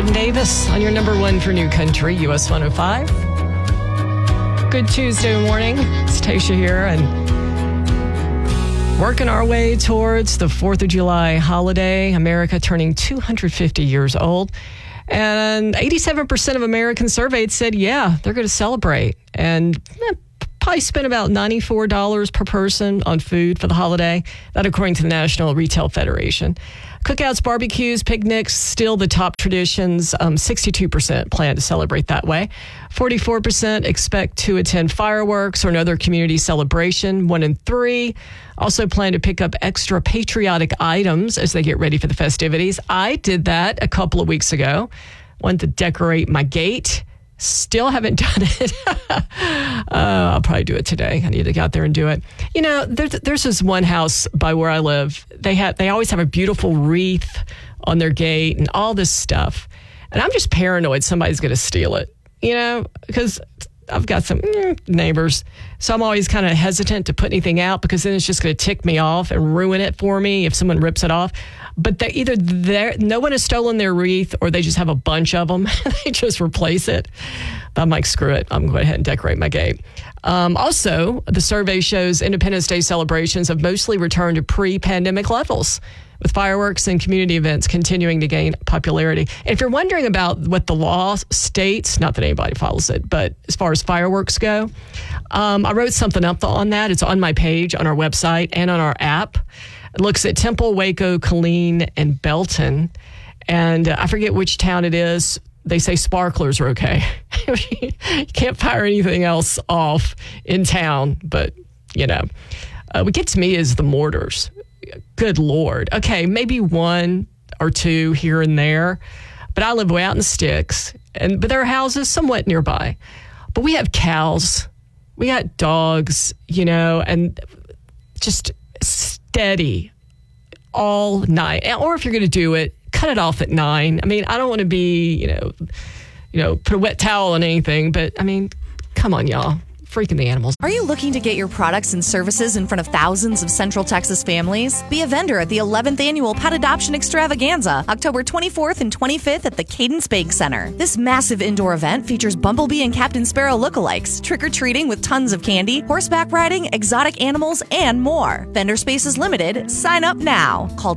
Jordan Davis on your number one for New Country, US 105. Good Tuesday morning. It's Tasha here and working our way towards the 4th of July holiday. America turning 250 years old. And 87% of Americans surveyed said, yeah, they're going to celebrate. And probably spent about $94 per person on food for the holiday. That according to the National Retail Federation. Cookouts, barbecues, picnics, still the top traditions. 62% plan to celebrate that way. 44% expect to attend fireworks or another community celebration. 1 in 3 also plan to pick up extra patriotic items as they get ready for the festivities. I did that a couple of weeks ago. Wanted to decorate my gate. Still haven't done it. I'll probably do it today. I need to get out there and do it. You know, there's this one house by where I live. They always have a beautiful wreath on their gate and all this stuff. And I'm just paranoid somebody's going to steal it, you know, because I've got some neighbors. So I'm always kind of hesitant to put anything out because then it's just going to tick me off and ruin it for me if someone rips it off. But no one has stolen their wreath or they just have a bunch of them. They just replace it. But I'm like, screw it. I'm going to go ahead and decorate my gate. Also, the survey shows Independence Day celebrations have mostly returned to pre-pandemic levels, with fireworks and community events continuing to gain popularity. And if you're wondering about what the law states, not that anybody follows it, but as far as fireworks go, I wrote something up on that. It's on my page, on our website, and on our app. It looks at Temple, Waco, Killeen, and Belton. And I forget which town it is. They say sparklers are okay. You can't fire anything else off in town, but, you know. What gets me is the mortars. Good Lord. Okay, maybe 1 or 2 here and there, but I live way out in the sticks, but there are houses somewhat nearby. But we have cows, we got dogs, you know, and just steady all night. Or if you're going to do it, cut it off at 9. I mean, I don't want to be, you know, put a wet towel on anything, but I mean, come on, y'all. Freaking the animals. Are you looking to get your products and services in front of thousands of Central Texas families? Be a vendor at the 11th Annual Pet Adoption Extravaganza, October 24th and 25th at the Cadence Bank Center. This massive indoor event features Bumblebee and Captain Sparrow lookalikes, trick-or-treating with tons of candy, horseback riding, exotic animals, and more. Vendor space is limited. Sign up now. Call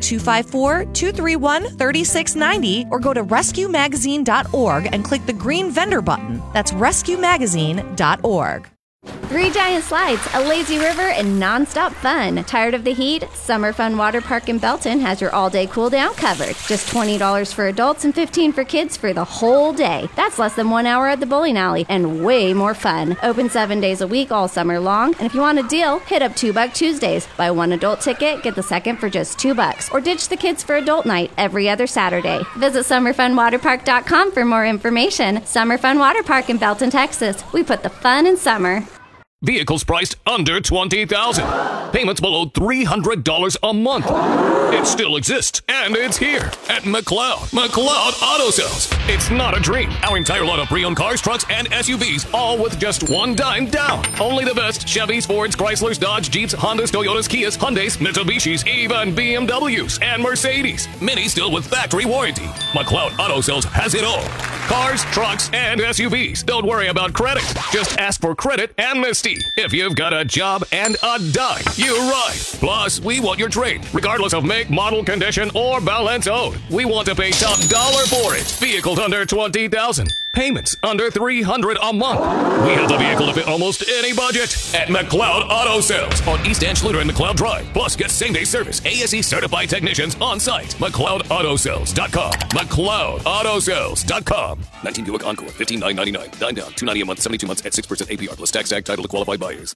254-231-3690 or go to rescuemagazine.org and click the green vendor button. That's rescuemagazine.org. 3 giant slides, a lazy river, and non-stop fun. Tired of the heat? Summer Fun Water Park in Belton has your all-day cool-down covered. Just $20 for adults and $15 for kids for the whole day. That's less than 1 hour at the bowling alley and way more fun. Open 7 days a week all summer long. And if you want a deal, hit up $2 Tuesdays. Buy 1 adult ticket, get the second for just $2. Or ditch the kids for adult night every other Saturday. Visit summerfunwaterpark.com for more information. Summer Fun Water Park in Belton, Texas. We put the fun in summer. Vehicles priced under $20,000. Payments below $300 a month. It still exists, and it's here at McLeod. McLeod Auto Sales. It's not a dream. Our entire line of pre-owned cars, trucks, and SUVs, all with just $1 down. Only the best Chevys, Fords, Chryslers, Dodge, Jeeps, Hondas, Toyotas, Kias, Hyundais, Mitsubishis, even BMWs, and Mercedes. Many still with factory warranty. McLeod Auto Sales has it all. Cars, trucks, and SUVs. Don't worry about credit. Just ask for credit amnesty. If you've got a job and a dime, you're right. Plus, we want your trade, regardless of make, model, condition, or balance owed. We want to pay top dollar for it. Vehicles under $20,000. Payments under $300 a month. We have the vehicle to fit almost any budget at McLeod Auto Sales on East Anschluter and McLeod Drive. Plus, get same-day service. ASE certified technicians on site. McLeodAutoSales.com. McLeodAutoSales.com. 19 Buick Encore, $15,999. 9 down, $290 a month, 72 months at 6% APR plus tax, tag, title to qualified buyers.